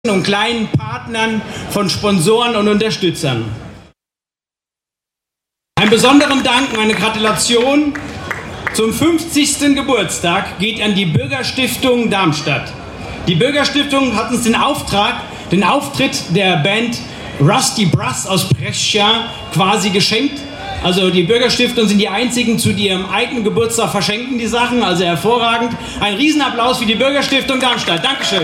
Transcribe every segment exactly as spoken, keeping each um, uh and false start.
und kleinen Partnern von Sponsoren und Unterstützern. Einen besonderen Dank und eine Gratulation zum fünfzigsten Geburtstag geht an die Bürgerstiftung Darmstadt. Die Bürgerstiftung hat uns den Auftrag, den Auftritt der Band Rusty Brass aus Brescia quasi geschenkt. Also die Bürgerstiftung sind die einzigen, zu ihrem eigenen Geburtstag verschenken die Sachen, also hervorragend. Ein Riesenapplaus für die Bürgerstiftung Darmstadt. Dankeschön.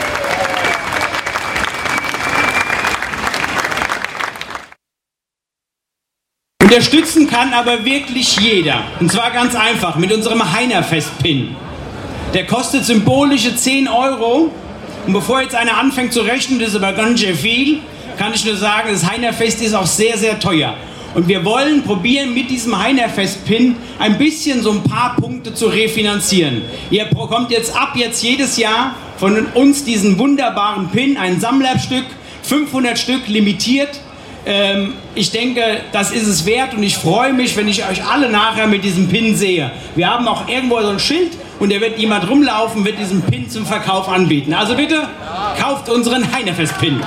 Unterstützen kann aber wirklich jeder. Und zwar ganz einfach mit unserem Heinerfest-Pin. Der kostet symbolische zehn Euro. Und bevor jetzt einer anfängt zu rechnen, das ist aber ganz schön viel, kann ich nur sagen, das Heinerfest ist auch sehr, sehr teuer. Und wir wollen probieren, mit diesem Heinerfest-Pin ein bisschen so ein paar Punkte zu refinanzieren. Ihr bekommt jetzt ab jetzt jedes Jahr von uns diesen wunderbaren Pin, ein Sammlerstück, fünfhundert Stück limitiert. Ähm, ich denke, das ist es wert und ich freue mich, wenn ich euch alle nachher mit diesem Pin sehe. Wir haben auch irgendwo so ein Schild und da wird jemand rumlaufen, wird diesen Pin zum Verkauf anbieten. Also bitte, kauft unseren Heinerfest-Pin.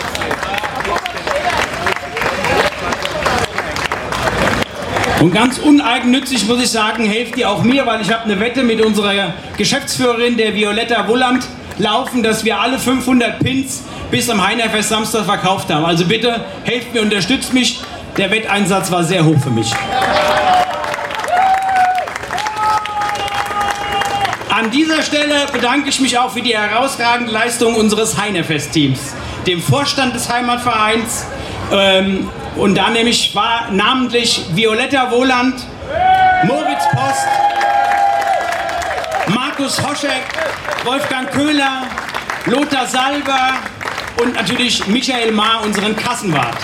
Und ganz uneigennützig muss ich sagen, helft ihr auch mir, weil ich habe eine Wette mit unserer Geschäftsführerin, der Violetta Wulland, laufen, dass wir alle fünfhundert Pins bis am Heinerfest Samstag verkauft haben. Also bitte, helft mir, unterstützt mich. Der Wetteinsatz war sehr hoch für mich. An dieser Stelle bedanke ich mich auch für die herausragende Leistung unseres Heinerfest-Teams, dem Vorstand des Heimatvereins, ähm, und da nämlich war namentlich Violetta Wohland, Moritz Post, Markus Hoschek, Wolfgang Köhler, Lothar Salber und natürlich Michael Maar, unseren Kassenwart.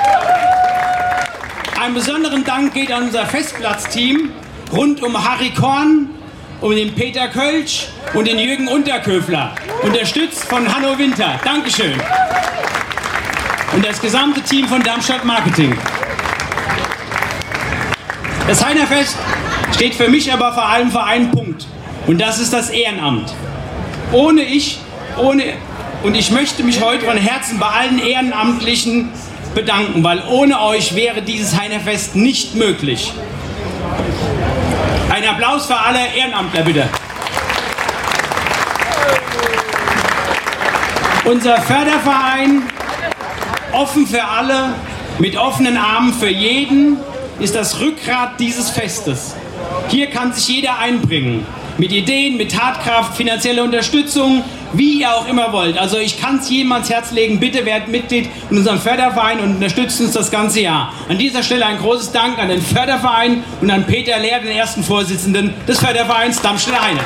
Einen besonderen Dank geht an unser Festplatzteam rund um Harry Korn, um den Peter Kölsch und den Jürgen Unterköfler, unterstützt von Hanno Winter. Dankeschön. Und das gesamte Team von Darmstadt Marketing. Das Heinerfest steht für mich aber vor allem für einen Punkt. Und das ist das Ehrenamt. Ohne ich, ohne, und ich möchte mich heute von Herzen bei allen Ehrenamtlichen bedanken, weil ohne euch wäre dieses Heinerfest nicht möglich. Ein Applaus für alle Ehrenamtler, bitte. Unser Förderverein, offen für alle, mit offenen Armen für jeden, ist das Rückgrat dieses Festes. Hier kann sich jeder einbringen. Mit Ideen, mit Tatkraft, finanzieller Unterstützung, wie ihr auch immer wollt. Also ich kann es jedem ans Herz legen, bitte werdet Mitglied in unserem Förderverein und unterstützt uns das ganze Jahr. An dieser Stelle ein großes Dank an den Förderverein und an Peter Lehr, den ersten Vorsitzenden des Fördervereins Darmstädter Heine.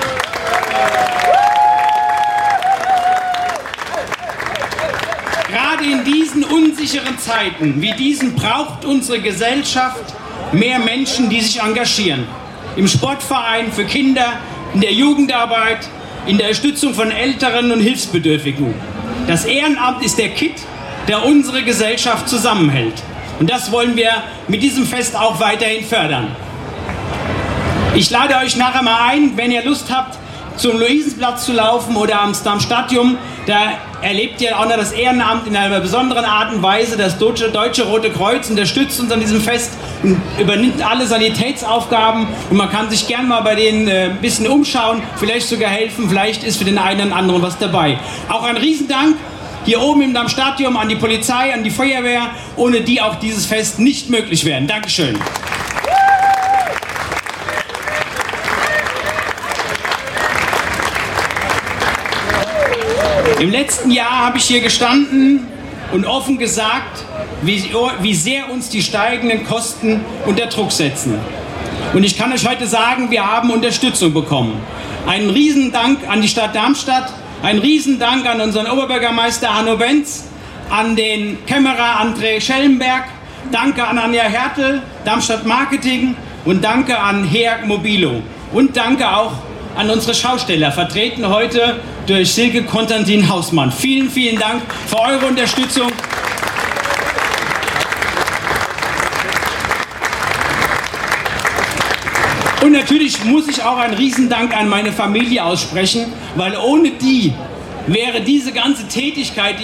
Gerade in diesen unsicheren Zeiten wie diesen braucht unsere Gesellschaft mehr Menschen, die sich engagieren. Im Sportverein, für Kinder, in der Jugendarbeit, in der Unterstützung von Älteren und Hilfsbedürftigen. Das Ehrenamt ist der Kitt, der unsere Gesellschaft zusammenhält. Und das wollen wir mit diesem Fest auch weiterhin fördern. Ich lade euch nachher mal ein, wenn ihr Lust habt, zum Luisenplatz zu laufen oder am Stadion. Da erlebt ihr auch noch das Ehrenamt in einer besonderen Art und Weise. Das Deutsche, Deutsche Rote Kreuz unterstützt uns an diesem Fest und übernimmt alle Sanitätsaufgaben. Und man kann sich gern mal bei denen äh, ein bisschen umschauen, vielleicht sogar helfen. Vielleicht ist für den einen oder anderen was dabei. Auch ein Riesendank hier oben im Darmstadion an die Polizei, an die Feuerwehr, ohne die auch dieses Fest nicht möglich wäre. Dankeschön. Im letzten Jahr habe ich hier gestanden und offen gesagt, wie, wie sehr uns die steigenden Kosten unter Druck setzen. Und ich kann euch heute sagen, wir haben Unterstützung bekommen. Einen Riesendank an die Stadt Darmstadt, einen Riesendank an unseren Oberbürgermeister Hanno Benz, an den Kämmerer André Schellenberg, danke an Anja Hertel, Darmstadt Marketing und danke an Heag Mobilo. Und danke auch an unsere Schausteller, vertreten heute durch Silke Konstantin Hausmann. Vielen, vielen Dank für eure Unterstützung. Und natürlich muss ich auch einen Riesendank an meine Familie aussprechen, weil ohne die wäre diese ganze Tätigkeit,